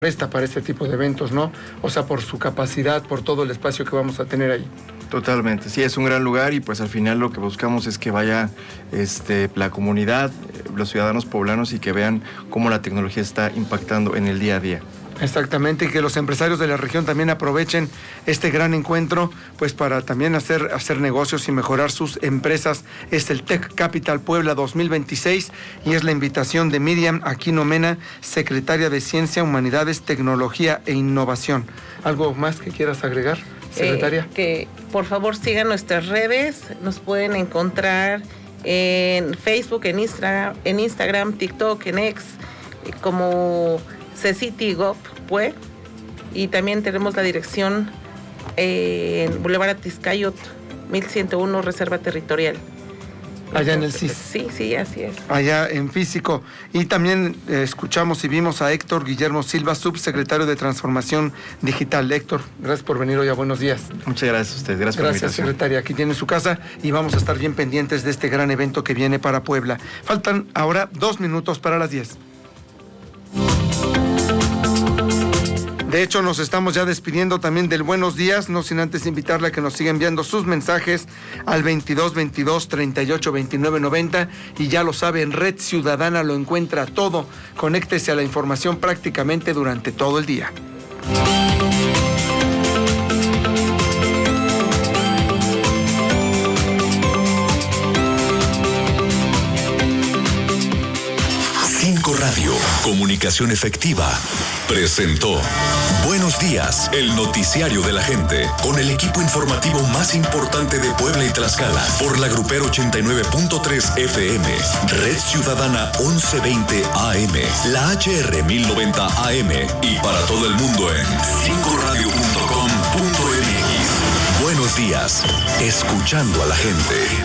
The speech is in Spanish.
presta para este tipo de eventos, ¿no? O sea, por su capacidad, por todo el espacio que vamos a tener ahí. Totalmente, sí, es un gran lugar y pues al final lo que buscamos es que vaya la comunidad, los ciudadanos poblanos y que vean cómo la tecnología está impactando en el día a día. Exactamente, y que los empresarios de la región también aprovechen este gran encuentro, pues para también hacer negocios y mejorar sus empresas. Es el Tech Capital Puebla 2026 y es la invitación de Miriam Aquino Mena, secretaria de Ciencia, Humanidades, Tecnología e Innovación. ¿Algo más que quieras agregar, secretaria? Que por favor sigan nuestras redes, nos pueden encontrar en Facebook, en Instagram, TikTok, en X, como CCTGov, y también tenemos la dirección en Boulevard Atizcayot, 1101, Reserva Territorial. Allá en el CIS. Sí, así es. Allá en físico. Y también escuchamos y vimos a Héctor Guillermo Silva, subsecretario de Transformación Digital. Héctor, gracias por venir hoy a Buenos Días. Muchas gracias a usted, gracias por la invitación. Secretaria. Aquí tiene su casa y vamos a estar bien pendientes de este gran evento que viene para Puebla. Faltan ahora 2 minutos para las 10. De hecho, nos estamos ya despidiendo también del Buenos Días, no sin antes invitarle a que nos siga enviando sus mensajes al 2222-382990 y ya lo sabe, en Red Ciudadana lo encuentra todo. Conéctese a la información prácticamente durante todo el día. Radio, comunicación efectiva, presentó Buenos Días, el noticiario de la gente, con el equipo informativo más importante de Puebla y Tlaxcala, por la Grupero 89.3 FM, Red Ciudadana 1120 AM, la HR 1090 AM y para todo el mundo en 5radio.com.mx. Buenos días, escuchando a la gente.